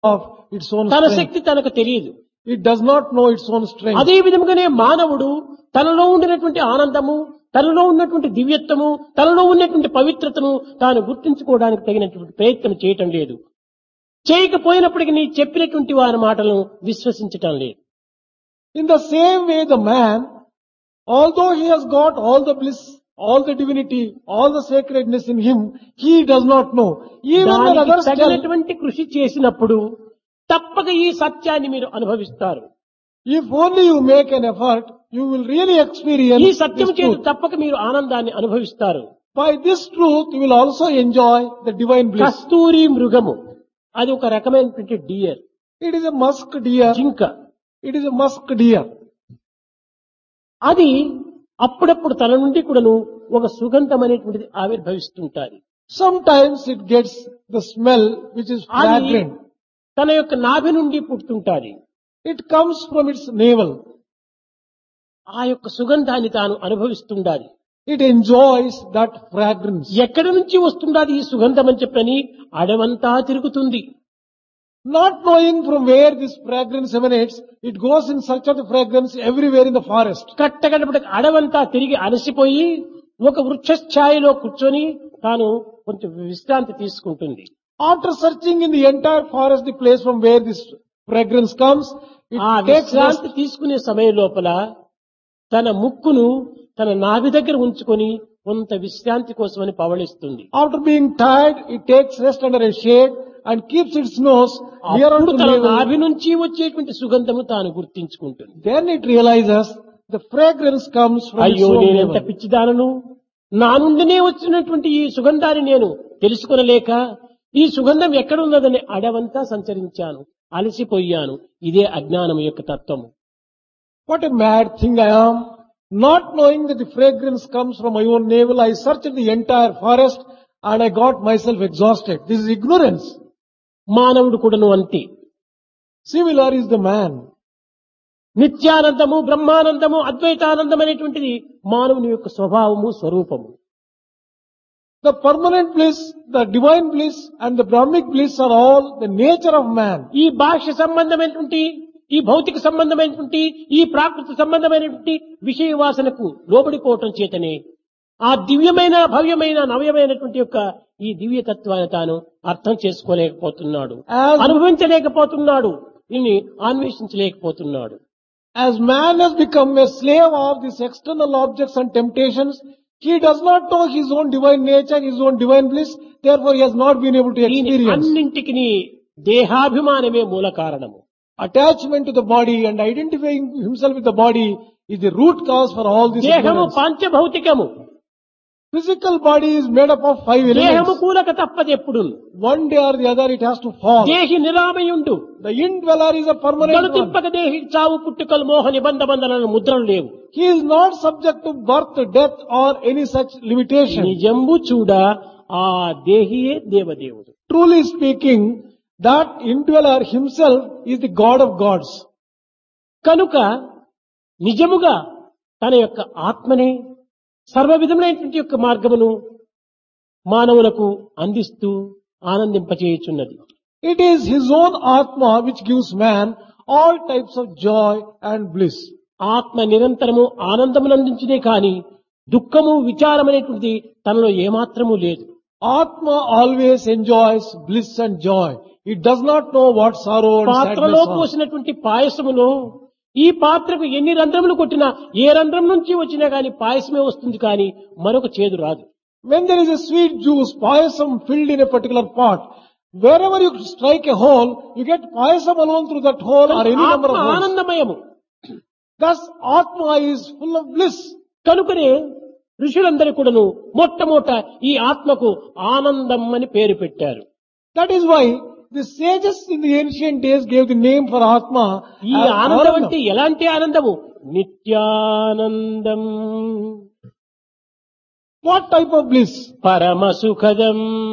of its own తన strength. శక్తి తనకు తెలియదు. It does not know its own strength. అదే విధముగానే మానవుడు తనలో ఉండినటువంటి ఆనందము, తనలో ఉన్నటువంటి దివ్యత్వము, తనలో ఉన్నటువంటి పవిత్రతను తాను గుర్తించుకోవడానికి తగినటువంటి ప్రయత్నం చేయటం లేదు. చేయకపోయినప్పటికీ నీ చెప్పినటువంటి వారి మాటలను విశ్వసించటం లేదు. In the same way, the man, although he has got all the bliss, all the divinity, all the sacredness in him, he does not know. Even when దానికి others tell, తగినటువంటి కృషి చేసినప్పుడు తప్పక ఈ సత్యాన్ని మీరు అనుభవిస్తారు. if only you make an effort, you will really experience ఈ this సత్యం చేత truth. తప్పక మీరు ఆనందాన్ని అనుభవిస్తారు. By this truth, you will also enjoy the divine bliss. కస్తూరి మృగము అది ఒక రకమైనటువంటి dear, It is a musk deer. జింక. It is a musk deer. అది అప్పుడప్పుడు తన నుండి కూడాను ఒక సుగంధం అనేటువంటిది ఆవిర్భవిస్తుంటారు. Sometimes it gets the smell which is అది fragrant. తన యొక్క నాభి నుండి పుట్టుతుంటాది. It comes from its navel. ఆ యొక్క సుగంధాన్ని తాను అనుభవిస్తుండాలి. It enjoys that fragrance. ఎక్కడి నుంచి వస్తుండాది ఈ సుగంధం అని చెప్పని అడవంతా తిరుగుతుంది. Not knowing from where this fragrance emanates, it goes in search of the fragrance everywhere in the forest. కట్టగడపటికి అడవంతా తిరిగి అలసిపోయి ఒక వృక్షఛాయలో కూర్చొని తాను కొంచెం విశ్రాంతి తీసుకుంటుంది. After searching in the entire forest, the place from where this fragrance comes, it ఆ takes rest. విశ్రాంతి తీసుకునే సమయం లోపల తన ముక్కును తన నాభి దగ్గర ఉంచుకొని కొంత విశ్రాంతి కోసమని పవళిస్తుంది. After being tired, it takes rest under a shade and keeps its nose near అప్పుడు to తన navel. నాభి నుంచి వచ్చేటువంటి సుగంధము తాను గుర్తించుకుంటుంది. Then it realizes the fragrance comes from its అయ్యో own నేనెంత navel. పిచ్చిదానను, నా నుండినే వచ్చినటువంటి ఈ సుగంధాన్ని నేను తెలుసుకొనలేక ఈ సుగంధం ఎక్కడున్నదని అడవంతా సంచరించాను, అలసిపోయాను. ఇదే అజ్ఞానం యొక్క తత్వము. What a mad thing I am. Not knowing that the fragrance comes from my own navel, I searched the entire forest and I got myself exhausted. This is ignorance. మానవుడు కూడాను అంతే. Similar is the man. నిత్యానందము, Brahmanandam, అద్వైతానందం అనేటువంటిది మానవుని యొక్క స్వభావము, స్వరూపము. The permanent bliss, the divine bliss and the Brahmic bliss are all the nature of man. ఈ బాహ్య సంబంధమైనటువంటి, ఈ భౌతిక సంబంధమైనటువంటి, ఈ ప్రాకృతిక సంబంధమైనటువంటి విషయ వాసనకు లోబడిపోవటం చేతనే ఆ దివ్యమైన, భవ్యమైన, నవ్యమైనటువంటి యొక్క ఈ దివ్యతత్వాన్ని తాను అర్థం చేసుకోలేకపోతున్నాడు, As- అనుభవించలేకపోతున్నాడు, దీన్ని అన్వేషించలేకపోతున్నాడు. As man has become a slave of these external objects and temptations, he does not know his own divine nature, his own divine bliss, therefore he has not been able to దీని experience. అన్నింటికి దేహాభిమానమే మూల కారణము. Attachment to the body and identifying himself with the body is the root cause for all this దేహము ignorance. పాంచభౌతికము. Physical body is made up of 5 దేహము elements. కూలక తప్పదు ఎప్పుడు. One day or the other it has to fall. దేహి నిరామయుండు. The indweller is a permanent one. గలుతిప్పక దేహి చావు పుట్టుకలు మోహ నిబంధ బంధనలను ముద్రలు లేవు. He is not subject to birth, death or any such limitation. నిజంబు చూడ ఆ దేహియే దేవదేవుడు. Truly speaking, that indweller himself is the God of gods. కనుక నిజముగా తన యొక్క ఆత్మనే సర్వ విధములైనటువంటి యొక్క మార్గమును మానవులకు అందిస్తూ ఆనందింపచేయుచున్నది. It is his own Atma which gives man all types of joy and bliss. ఆత్మ నిరంతరము ఆనందమునందించునే కాని దుఃఖము, విచారమనేటువంటిది తనలో ఏమాత్రము లేదు. Atma always enjoys bliss and joy. It does not know what sorrow and పాత్రలో sadness are. పోసినటువంటి పాయసములో ఈ పాత్రకు ఎన్ని రంధ్రములు కొట్టినా ఏ రంధ్రం నుంచి వచ్చినా గాని పాయసమే వస్తుంది, కానీ మరొక చేదు రాదు. When there is a sweet juice, payasam filled in a particular pot, wherever you strike a hole, you get payasam alone through that hole or any number ఆత్మ of holes. ఆనందమయము. Thus, Atma is full of bliss. కనుకనే ఋషులందరూ కూడాను మొట్టమొదట ఈ ఆత్మకు ఆనందం అని పేరు పెట్టారు. That is why the sages in the ancient days gave the name for Atma ఈ as ఆనందం Anandam. అంటే ఎలాంటి ఆనందము? నిత్యానందం, What type of bliss? పరమ సుఖదం.